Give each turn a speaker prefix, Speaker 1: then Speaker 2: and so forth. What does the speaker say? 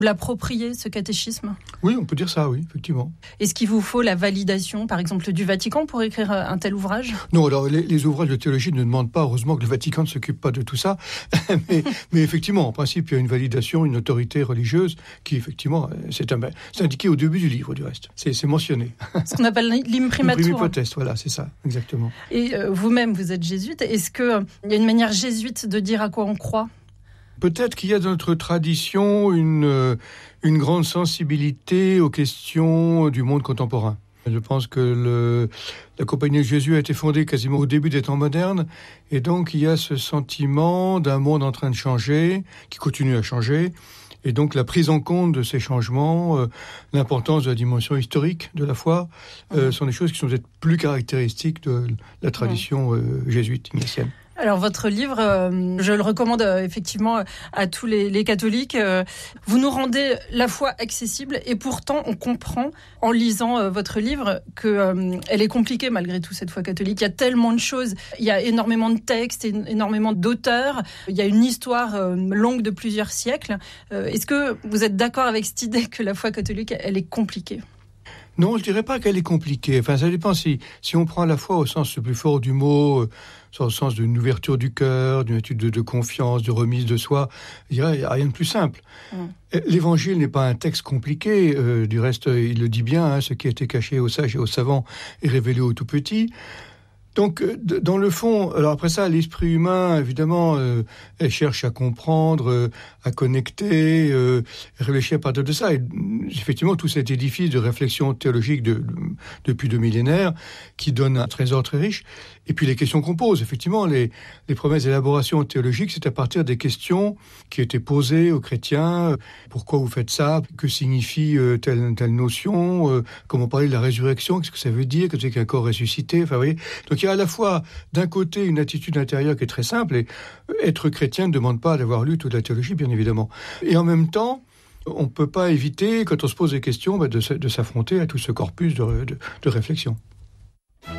Speaker 1: l'approprier, ce catéchisme ?
Speaker 2: Oui, on peut dire ça, oui, effectivement.
Speaker 1: Est-ce qu'il vous faut la validation, par exemple, du Vatican pour écrire un tel ouvrage ?
Speaker 2: Non, alors les ouvrages de théologie ne demandent pas, heureusement que le Vatican ne s'occupe pas de tout ça, mais effectivement, en principe, il y a une validation, une autorité religieuse qui, effectivement, c'est indiqué au début du livre, du reste. C'est mentionné.
Speaker 1: Ce qu'on appelle l'imprimatur.
Speaker 2: L'imprimatur, voilà, c'est ça, exactement.
Speaker 1: Et vous-même, vous êtes jésuite. Est-ce qu'il y a une manière jésuite de dire à quoi on croit ?
Speaker 2: Peut-être qu'il y a dans notre tradition une grande sensibilité aux questions du monde contemporain. Je pense que la Compagnie de Jésus a été fondée quasiment au début des temps modernes, et donc il y a ce sentiment d'un monde en train de changer, qui continue à changer, et donc la prise en compte de ces changements, l'importance de la dimension historique de la foi, sont des choses qui sont peut-être plus caractéristiques de la tradition jésuite ignatienne.
Speaker 1: Alors votre livre, je le recommande effectivement à tous les catholiques. Vous nous rendez la foi accessible et pourtant on comprend en lisant votre livre qu'elle est compliquée malgré tout, cette foi catholique. Il y a tellement de choses, il y a énormément de textes, énormément d'auteurs, il y a une histoire longue de plusieurs siècles. Est-ce que vous êtes d'accord avec cette idée que la foi catholique, elle est compliquée ?
Speaker 2: Non, je dirais pas qu'elle est compliquée. Enfin, ça dépend si on prend la foi au sens le plus fort du mot, au sens d'une ouverture du cœur, d'une attitude de confiance, de remise de soi. Je dirais, il n'y a rien de plus simple. L'Évangile n'est pas un texte compliqué. Du reste, il le dit bien, ce qui a été caché aux sages et aux savants est révélé aux tout petits. Donc, dans le fond, alors après ça, l'esprit humain, évidemment, elle cherche à comprendre, à connecter, réfléchir à partir de ça. Et effectivement, tout cet édifice de réflexion théologique depuis 2 millénaires, qui donne un trésor très riche. Et puis les questions qu'on pose, effectivement, les premières élaborations théologiques, c'est à partir des questions qui étaient posées aux chrétiens. Pourquoi vous faites ça ? Que signifie telle notion ? Comment parler de la résurrection ? Qu'est-ce que ça veut dire ? Qu'est-ce qu'un corps ressuscité ? Enfin, vous voyez. Donc il y a à la fois, d'un côté, une attitude intérieure qui est très simple, et être chrétien ne demande pas d'avoir lu toute la théologie, bien évidemment. Et en même temps, on ne peut pas éviter, quand on se pose des questions, de s'affronter à tout ce corpus de réflexion.